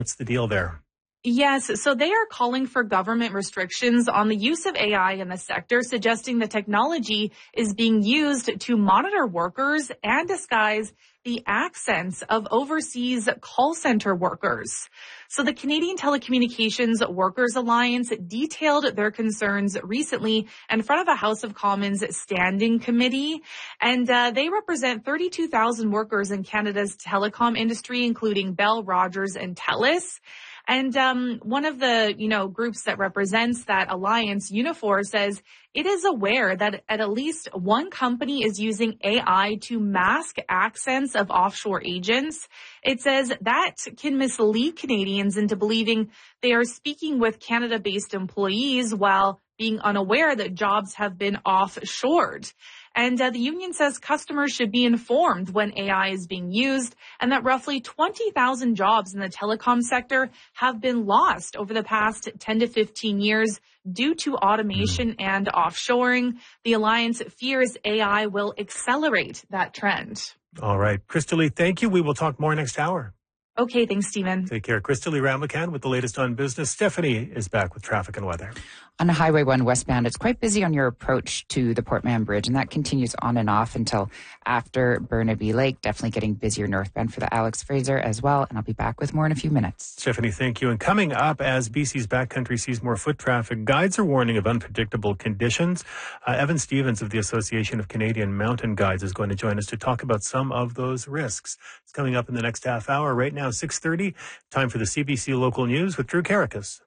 What's the deal there? Yes, so they are calling for government restrictions on the use of AI in the sector, suggesting the technology is being used to monitor workers and disguise the accents of overseas call center workers. So the Canadian Telecommunications Workers Alliance detailed their concerns recently in front of a House of Commons standing committee. And they represent 32,000 workers in Canada's telecom industry, including Bell, Rogers, and TELUS. And one of the, groups that represents that alliance, Unifor, says it is aware that at least one company is using AI to mask accents of offshore agents. It says that can mislead Canadians into believing they are speaking with Canada-based employees while being unaware that jobs have been offshored. And the union says customers should be informed when AI is being used and that roughly 20,000 jobs in the telecom sector have been lost over the past 10 to 15 years due to automation and offshoring. The alliance fears AI will accelerate that trend. All right. Krista Lee, thank you. We will talk more next hour. Okay, thanks, Stephen. Take care. Krista Lee Ramakan with the latest on business. Stephanie is back with traffic and weather. On Highway 1 westbound, it's quite busy on your approach to the Port Mann Bridge, and that continues on and off until after Burnaby Lake. Definitely getting busier northbound for the Alex Fraser as well, and I'll be back with more in a few minutes. Stephanie, thank you. And coming up, as BC's backcountry sees more foot traffic, guides are warning of unpredictable conditions. Evan Stevens of the Association of Canadian Mountain Guides is going to join us to talk about some of those risks. It's coming up in the next half hour. Right now, 6:30, time for the CBC Local News with Drew Karakas.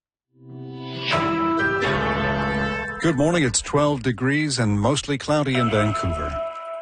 Good morning. It's 12 degrees and mostly cloudy in Vancouver.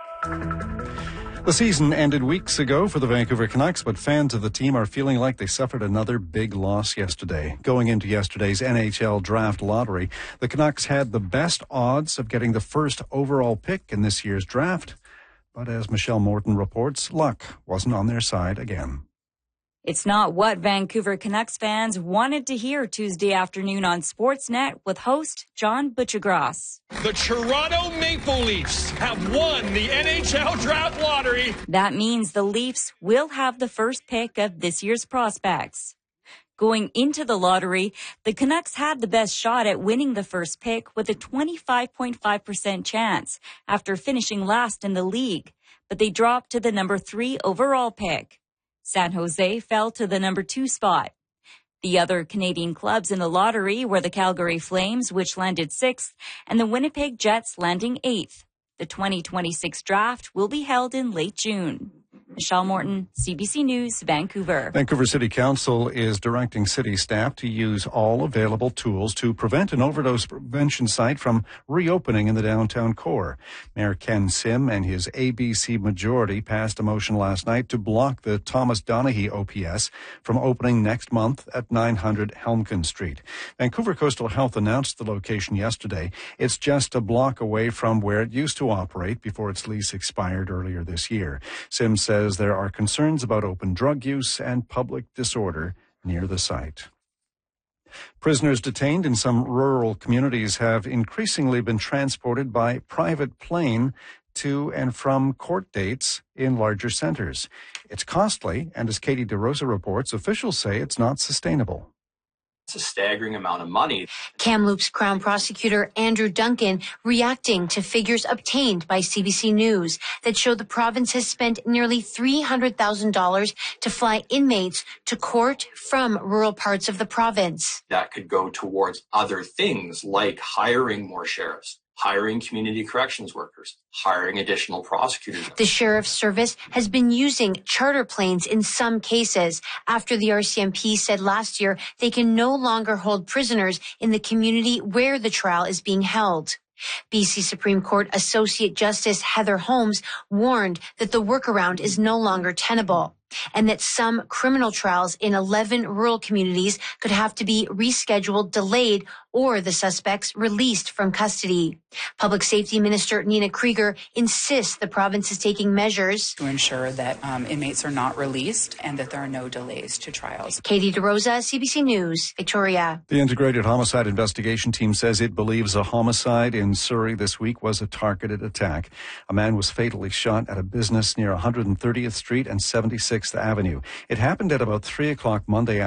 The season ended weeks ago for the Vancouver Canucks, but fans of the team are feeling like they suffered another big loss yesterday. Going into yesterday's NHL Draft Lottery, the Canucks had the best odds of getting the first overall pick in this year's draft. But as Michelle Morton reports, luck wasn't on their side again. It's not what Vancouver Canucks fans wanted to hear Tuesday afternoon on Sportsnet with host John Butchergross. The Toronto Maple Leafs have won the NHL Draft Lottery. That means the Leafs will have the first pick of this year's prospects. Going into the lottery, the Canucks had the best shot at winning the first pick with a 25.5% chance after finishing last in the league, but they dropped to the number 3 overall pick. San Jose fell to the number 2 spot. The other Canadian clubs in the lottery were the Calgary Flames, which landed 6th, and the Winnipeg Jets landing 8th. The 2026 draft will be held in late June. Michelle Morton, CBC News, Vancouver. Vancouver City Council is directing city staff to use all available tools to prevent an overdose prevention site from reopening in the downtown core. Mayor Ken Sim and his ABC majority passed a motion last night to block the Thomas Donaghy OPS from opening next month at 900 Helmkin Street. Vancouver Coastal Health announced the location yesterday. It's just a block away from where it used to operate before its lease expired earlier this year. Sim says there are concerns about open drug use and public disorder near the site. Prisoners detained in some rural communities have increasingly been transported by private plane to and from court dates in larger centers. It's costly, and as Katie DeRosa reports, officials say it's not sustainable. It's a staggering amount of money. Kamloops Crown Prosecutor Andrew Duncan reacting to figures obtained by CBC News that show the province has spent nearly $300,000 to fly inmates to court from rural parts of the province. That could go towards other things like hiring more sheriffs, hiring community corrections workers, hiring additional prosecutors. The Sheriff's Service has been using charter planes in some cases after the RCMP said last year they can no longer hold prisoners in the community where the trial is being held. BC Supreme Court Associate Justice Heather Holmes warned that the workaround is no longer tenable and that some criminal trials in 11 rural communities could have to be rescheduled, delayed, or the suspects released from custody. Public Safety Minister Nina Krieger insists the province is taking measures to ensure that inmates are not released and that there are no delays to trials. Katie DeRosa, CBC News, Victoria. The Integrated Homicide Investigation Team says it believes a homicide in Surrey this week was a targeted attack. A man was fatally shot at a business near 130th Street and 76th 6th Avenue. It happened at about 3 o'clock Monday